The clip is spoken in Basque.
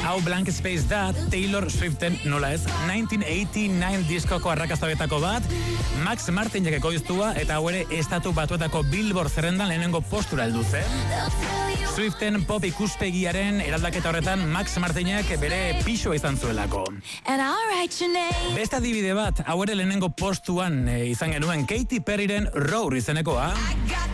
How Blank Space da Taylor Swiften, nola ez, 1989 diskoko arrakastabetako bat, Max Martinek ekoiztua, eta hau ere estatu batuetako Billboard zerrendan lehenengo postura heldu zen. Swiften pop ikuspegiaren eraldaketa horretan Max Martinek bere pixoa izan zuelako. Beste adibide bat, hau ere lehenengo postuan izan genuen Katy Perryren Roar izenekoa.